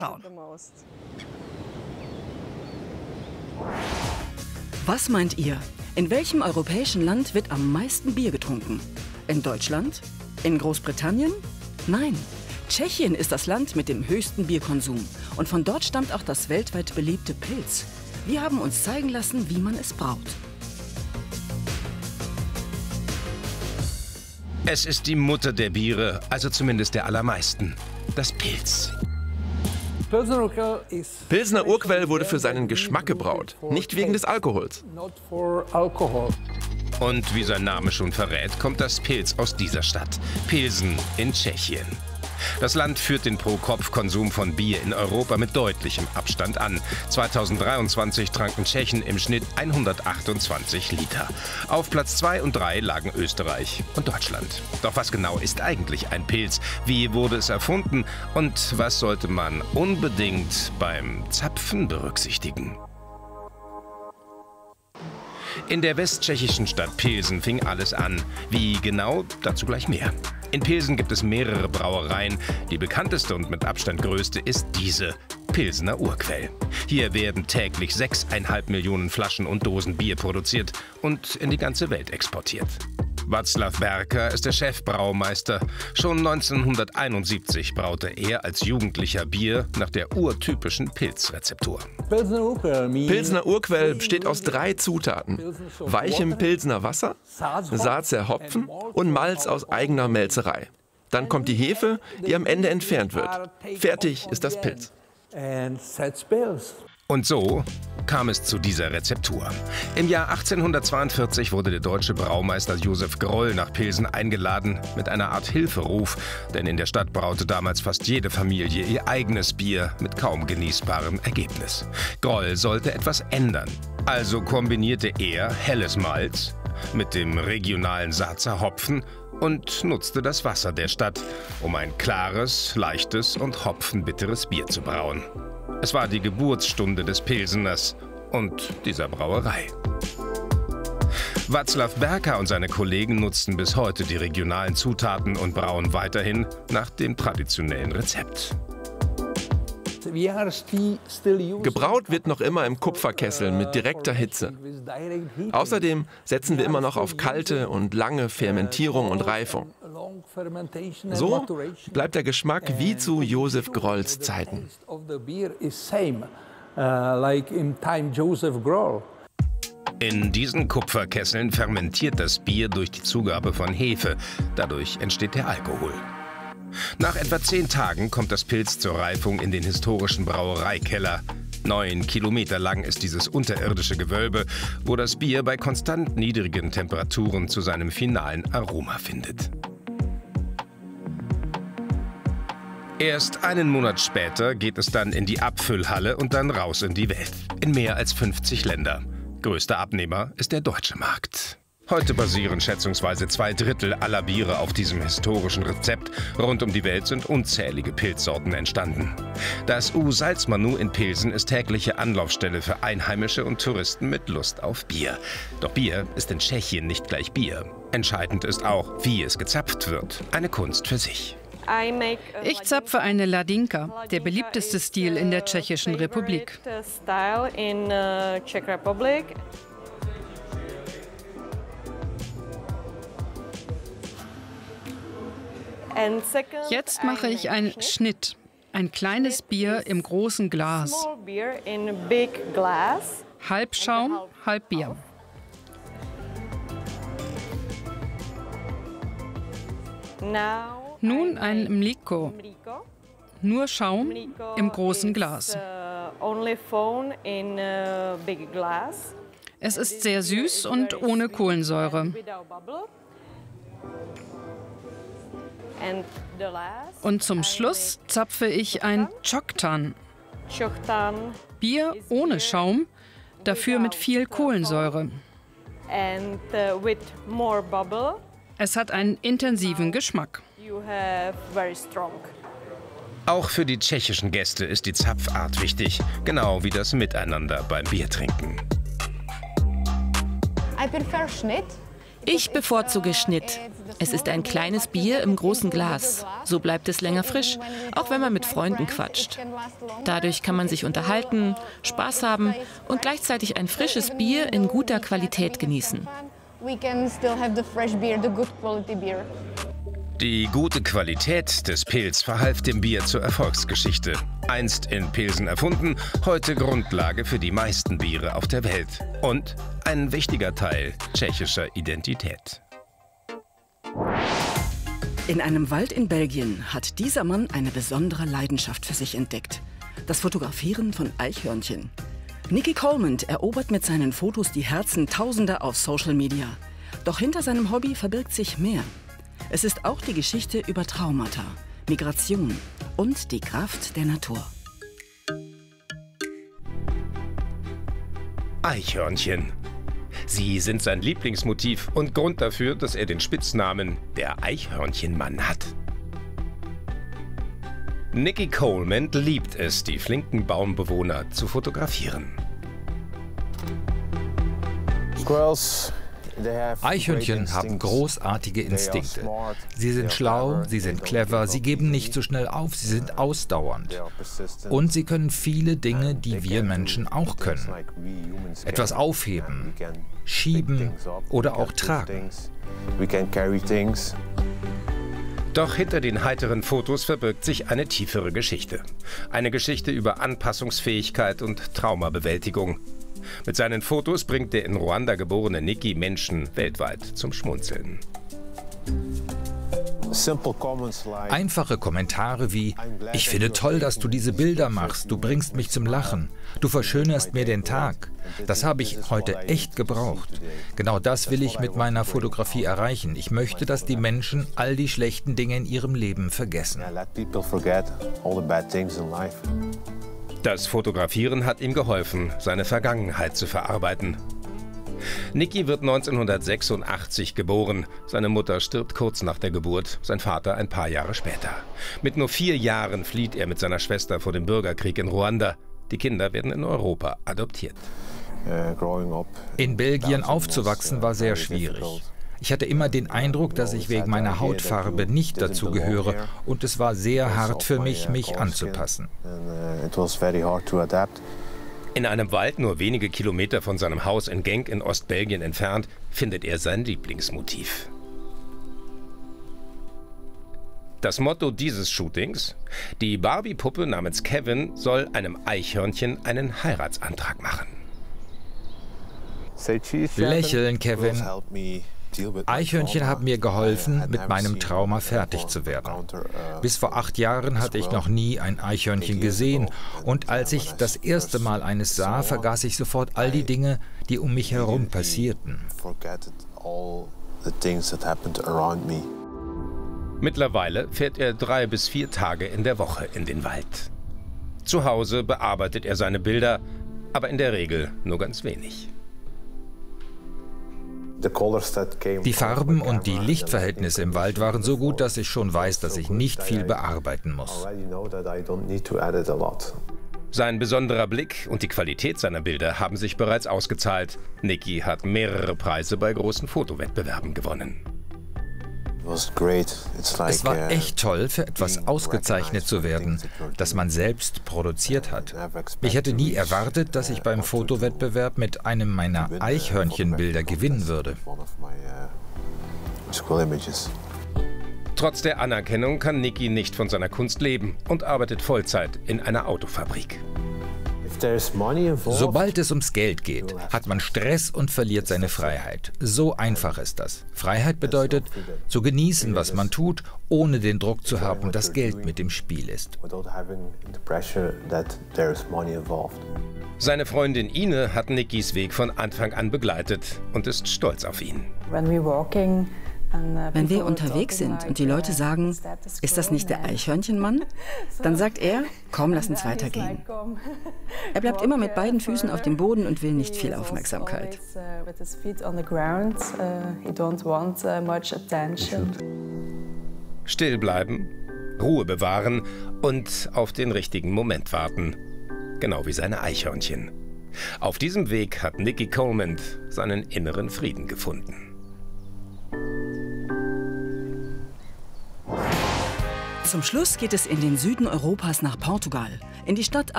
Was meint ihr? In welchem europäischen Land wird am meisten Bier getrunken? In Deutschland? In Großbritannien? Nein. Tschechien ist das Land mit dem höchsten Bierkonsum. Und von dort stammt auch das weltweit beliebte Pils. Wir haben uns zeigen lassen, wie man es braut. Es ist die Mutter der Biere, also zumindest der allermeisten. Das Pils. Pilsner Urquell wurde für seinen Geschmack gebraut, nicht wegen des Alkohols. Und wie sein Name schon verrät, kommt das Pils aus dieser Stadt, Pilsen in Tschechien. Das Land führt den Pro-Kopf-Konsum von Bier in Europa mit deutlichem Abstand an. 2023 tranken Tschechen im Schnitt 128 Liter. Auf Platz 2 und 3 lagen Österreich und Deutschland. Doch was genau ist eigentlich ein Pils? Wie wurde es erfunden? Und was sollte man unbedingt beim Zapfen berücksichtigen? In der westtschechischen Stadt Pilsen fing alles an. Wie genau? Dazu gleich mehr. In Pilsen gibt es mehrere Brauereien. Die bekannteste und mit Abstand größte ist diese, Pilsener Urquell. Hier werden täglich 6,5 Millionen Flaschen und Dosen Bier produziert und in die ganze Welt exportiert. Václav Berka ist der Chefbraumeister. Schon 1971 braute er als Jugendlicher Bier nach der urtypischen Pilzrezeptur. Pilsner Urquell besteht aus 3 Zutaten: weichem Pilsner Wasser, Saatzer Hopfen und Malz aus eigener Melzerei. Dann kommt die Hefe, die am Ende entfernt wird. Fertig ist das Pils. Und so kam es zu dieser Rezeptur. Im Jahr 1842 wurde der deutsche Braumeister Josef Groll nach Pilsen eingeladen mit einer Art Hilferuf, denn in der Stadt braute damals fast jede Familie ihr eigenes Bier mit kaum genießbarem Ergebnis. Groll sollte etwas ändern, also kombinierte er helles Malz mit dem regionalen Saatzer Hopfen und nutzte das Wasser der Stadt, um ein klares, leichtes und hopfenbitteres Bier zu brauen. Es war die Geburtsstunde des Pilseners und dieser Brauerei. Václav Berka und seine Kollegen nutzten bis heute die regionalen Zutaten und brauen weiterhin nach dem traditionellen Rezept. Gebraut wird noch immer im Kupferkessel mit direkter Hitze. Außerdem setzen wir immer noch auf kalte und lange Fermentierung und Reifung. So bleibt der Geschmack wie zu Josef Grolls Zeiten. In diesen Kupferkesseln fermentiert das Bier durch die Zugabe von Hefe. Dadurch entsteht der Alkohol. Nach etwa 10 Tagen kommt das Pils zur Reifung in den historischen Brauereikeller. 9 Kilometer lang ist dieses unterirdische Gewölbe, wo das Bier bei konstant niedrigen Temperaturen zu seinem finalen Aroma findet. Erst einen Monat später geht es dann in die Abfüllhalle und dann raus in die Welt. In mehr als 50 Länder. Größter Abnehmer ist der deutsche Markt. Heute basieren schätzungsweise 2/3 aller Biere auf diesem historischen Rezept. Rund um die Welt sind unzählige Pilzsorten entstanden. Das U-Salzmanu in Pilsen ist tägliche Anlaufstelle für Einheimische und Touristen mit Lust auf Bier. Doch Bier ist in Tschechien nicht gleich Bier. Entscheidend ist auch, wie es gezapft wird. Eine Kunst für sich. Ich zapfe eine Ladinka, der beliebteste Stil in der Tschechischen Republik. Jetzt mache ich einen Schnitt, ein kleines Bier im großen Glas. Halb Schaum, halb Bier. Nun ein Mliko, nur Schaum im großen Glas. Es ist sehr süß und ohne Kohlensäure. Und zum Schluss zapfe ich ein Choktan. Bier ohne Schaum, dafür mit viel Kohlensäure. Es hat einen intensiven Geschmack. Auch für die tschechischen Gäste ist die Zapfart wichtig, genau wie das Miteinander beim Biertrinken. Ich bevorzuge Schnitt. Es ist ein kleines Bier im großen Glas. So bleibt es länger frisch, auch wenn man mit Freunden quatscht. Dadurch kann man sich unterhalten, Spaß haben und gleichzeitig ein frisches Bier in guter Qualität genießen. Die gute Qualität des Pils verhalf dem Bier zur Erfolgsgeschichte. Einst in Pilsen erfunden, heute Grundlage für die meisten Biere auf der Welt. Und ein wichtiger Teil tschechischer Identität. In einem Wald in Belgien hat dieser Mann eine besondere Leidenschaft für sich entdeckt. Das Fotografieren von Eichhörnchen. Nicky Coleman erobert mit seinen Fotos die Herzen Tausender auf Social Media. Doch hinter seinem Hobby verbirgt sich mehr. Es ist auch die Geschichte über Traumata, Migration und die Kraft der Natur. Eichhörnchen. Sie sind sein Lieblingsmotiv und Grund dafür, dass er den Spitznamen der Eichhörnchenmann hat. Nicky Coleman liebt es, die flinken Baumbewohner zu fotografieren. Eichhörnchen haben großartige Instinkte. Sie sind schlau, sie sind clever, sie geben nicht so schnell auf, sie sind ausdauernd. Und sie können viele Dinge, die wir Menschen auch können. Etwas aufheben, schieben oder auch tragen. Doch hinter den heiteren Fotos verbirgt sich eine tiefere Geschichte. Eine Geschichte über Anpassungsfähigkeit und Traumabewältigung. Mit seinen Fotos bringt der in Ruanda geborene Nicky Menschen weltweit zum Schmunzeln. Einfache Kommentare wie: Ich finde toll, dass du diese Bilder machst, du bringst mich zum Lachen, du verschönerst mir den Tag. Das habe ich heute echt gebraucht. Genau das will ich mit meiner Fotografie erreichen. Ich möchte, dass die Menschen all die schlechten Dinge in ihrem Leben vergessen. Das Fotografieren hat ihm geholfen, seine Vergangenheit zu verarbeiten. Nicky wird 1986 geboren. Seine Mutter stirbt kurz nach der Geburt, sein Vater ein paar Jahre später. Mit nur 4 Jahren flieht er mit seiner Schwester vor dem Bürgerkrieg in Ruanda. Die Kinder werden in Europa adoptiert. In Belgien aufzuwachsen war sehr schwierig. Ich hatte immer den Eindruck, dass ich wegen meiner Hautfarbe nicht dazugehöre, und es war sehr hart für mich, mich anzupassen. In einem Wald nur wenige Kilometer von seinem Haus in Genk in Ostbelgien entfernt, findet er sein Lieblingsmotiv. Das Motto dieses Shootings: Die Barbie-Puppe namens Kevin soll einem Eichhörnchen einen Heiratsantrag machen. Lächeln, Kevin. Eichhörnchen haben mir geholfen, mit meinem Trauma fertig zu werden. Bis vor 8 Jahren hatte ich noch nie ein Eichhörnchen gesehen, und als ich das erste Mal eines sah, vergaß ich sofort all die Dinge, die um mich herum passierten. Mittlerweile fährt er 3 bis 4 Tage in der Woche in den Wald. Zu Hause bearbeitet er seine Bilder, aber in der Regel nur ganz wenig. Die Farben und die Lichtverhältnisse im Wald waren so gut, dass ich schon weiß, dass ich nicht viel bearbeiten muss. Sein besonderer Blick und die Qualität seiner Bilder haben sich bereits ausgezahlt. Nicky hat mehrere Preise bei großen Fotowettbewerben gewonnen. Es war echt toll, für etwas ausgezeichnet zu werden, das man selbst produziert hat. Ich hätte nie erwartet, dass ich beim Fotowettbewerb mit einem meiner Eichhörnchenbilder gewinnen würde. Trotz der Anerkennung kann Nicky nicht von seiner Kunst leben und arbeitet Vollzeit in einer Autofabrik. Sobald es ums Geld geht, hat man Stress und verliert seine Freiheit. So einfach ist das. Freiheit bedeutet, zu genießen, was man tut, ohne den Druck zu haben, dass Geld mit im Spiel ist. Seine Freundin Ine hat Nickys Weg von Anfang an begleitet und ist stolz auf ihn. Wenn wir unterwegs sind und die Leute sagen, ist das nicht der Eichhörnchenmann? Dann sagt er, komm, lass uns weitergehen. Er bleibt immer mit beiden Füßen auf dem Boden und will nicht viel Aufmerksamkeit. Still bleiben, Ruhe bewahren und auf den richtigen Moment warten. Genau wie seine Eichhörnchen. Auf diesem Weg hat Nicky Coleman seinen inneren Frieden gefunden. Zum Schluss geht es in den Süden Europas nach Portugal, in die Stadt